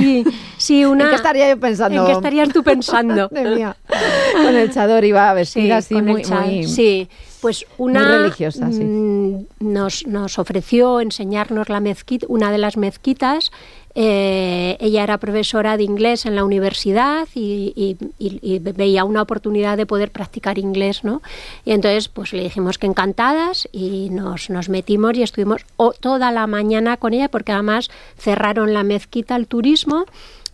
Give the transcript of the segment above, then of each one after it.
Sí, una... ¿En qué estaría yo pensando? ¿En qué estarías tú pensando? Madre mía. Con el chador iba vestida así muy... Sí, pues una... Muy religiosa, sí. Nos ofreció enseñarnos la mezquita, una de las mezquitas. Ella era profesora de inglés en la universidad y veía una oportunidad de poder practicar inglés, ¿no? Y entonces pues le dijimos que encantadas y nos metimos y estuvimos toda la mañana con ella, porque además cerraron la mezquita al turismo.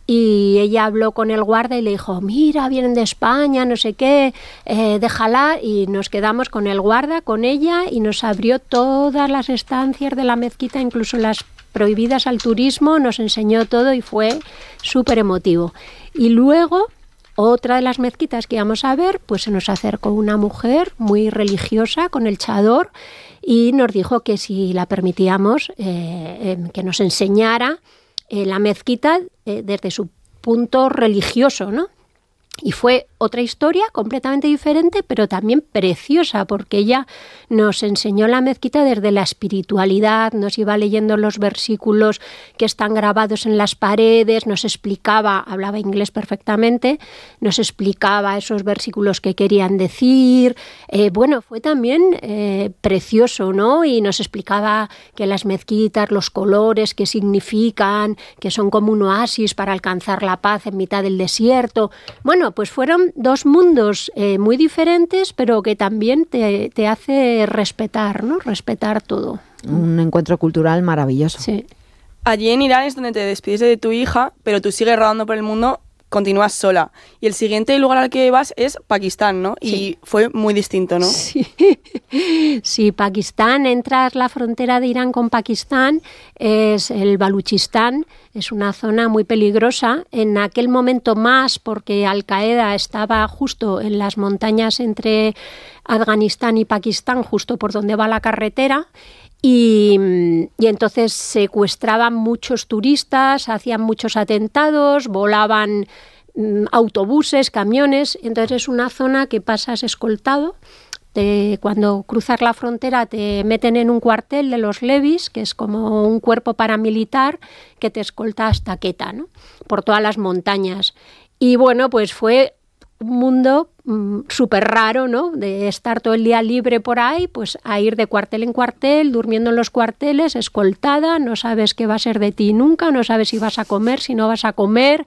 Y ella habló con el guarda y le dijo, mira, vienen de España, no sé qué, déjala. Y nos quedamos con el guarda, con ella, y nos abrió todas las estancias de la mezquita, incluso las prohibidas al turismo, nos enseñó todo y fue súper emotivo. Y luego, otra de las mezquitas que íbamos a ver, pues se nos acercó una mujer muy religiosa con el chador y nos dijo que si la permitíamos, que nos enseñara la mezquita desde su punto religioso, ¿no? Y fue otra historia completamente diferente, pero también preciosa, porque ella nos enseñó la mezquita desde la espiritualidad, nos iba leyendo los versículos que están grabados en las paredes, nos explicaba, hablaba inglés perfectamente, nos explicaba esos versículos que querían decir. Bueno, fue también precioso, ¿no? Y nos explicaba que las mezquitas, los colores, qué significan, que son como un oasis para alcanzar la paz en mitad del desierto. Bueno, pues fueron dos mundos muy diferentes, pero que también te hace respetar, ¿no? Respetar todo. Un encuentro cultural maravilloso. Sí. Allí en Irán es donde te despides de tu hija, pero tú sigues rodando por el mundo, continúas sola. Y el siguiente lugar al que vas es Pakistán, ¿no? Sí. Y fue muy distinto, ¿no? Sí. Sí, Pakistán, entras la frontera de Irán con Pakistán, es el Baluchistán, es una zona muy peligrosa, en aquel momento más porque Al-Qaeda estaba justo en las montañas entre Afganistán y Pakistán, justo por donde va la carretera. Y entonces secuestraban muchos turistas, hacían muchos atentados, volaban autobuses, camiones. Entonces es una zona que pasas escoltado. Cuando cruzas la frontera te meten en un cuartel de los levis, que es como un cuerpo paramilitar que te escolta hasta Quetta, ¿no? Por todas las montañas. Y bueno, pues fue un mundo súper raro, ¿no? De estar todo el día libre por ahí, pues a ir de cuartel en cuartel, durmiendo en los cuarteles, escoltada, no sabes qué va a ser de ti nunca, no sabes si vas a comer, si no vas a comer.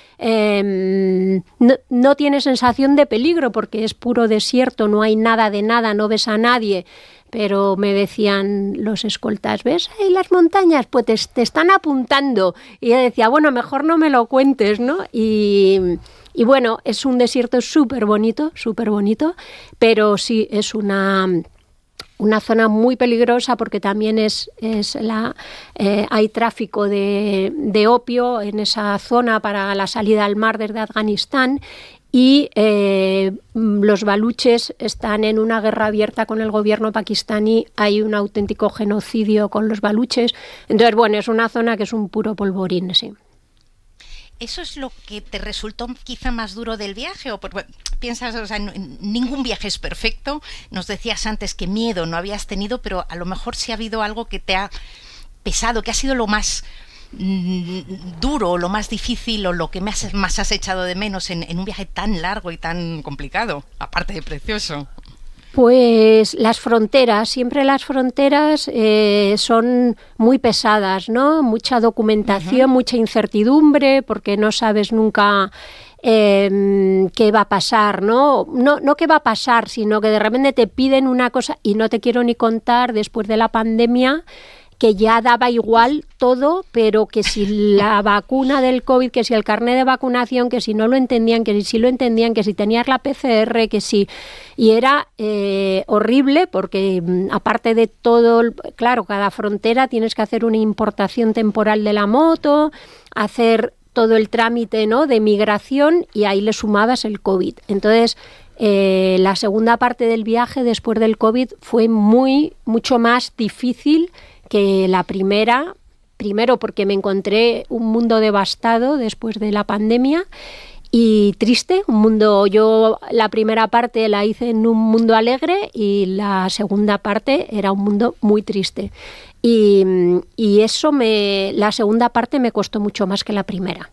No tienes sensación de peligro porque es puro desierto, no hay nada de nada, no ves a nadie. Pero me decían los escoltas, ¿ves ahí las montañas? Pues te están apuntando. Y yo decía, bueno, mejor no me lo cuentes, ¿no? Y bueno, es un desierto súper bonito, pero sí es una zona muy peligrosa porque también hay tráfico de opio en esa zona para la salida al mar desde Afganistán. Y los baluches están en una guerra abierta con el gobierno pakistaní, hay un auténtico genocidio con los baluches. Entonces, bueno, es una zona que es un puro polvorín, sí. ¿Eso es lo que te resultó quizá más duro del viaje? ¿O piensas, o sea, ningún viaje es perfecto? Nos decías antes que miedo no habías tenido, pero a lo mejor sí ha habido algo que te ha pesado, que ha sido lo más duro, lo más difícil o lo que más has echado de menos en un viaje tan largo y tan complicado, aparte de precioso. Pues las fronteras, siempre las fronteras son muy pesadas, ¿no? Mucha documentación, mucha incertidumbre, porque no sabes nunca qué va a pasar, ¿no? No qué va a pasar, sino que de repente te piden una cosa, y no te quiero ni contar, después de la pandemia, que ya daba igual todo, pero que si la vacuna del COVID, que si el carnet de vacunación, que si no lo entendían, que si sí lo entendían, que si tenías la PCR, que si... Y era horrible porque aparte de todo, claro, cada frontera tienes que hacer una importación temporal de la moto, hacer todo el trámite, ¿no?, de migración, y ahí le sumabas el COVID. Entonces, la segunda parte del viaje después del COVID fue mucho más difícil que la primera, primero porque me encontré un mundo devastado después de la pandemia y triste, yo la primera parte la hice en un mundo alegre y la segunda parte era un mundo muy triste. Y eso la segunda parte me costó mucho más que la primera.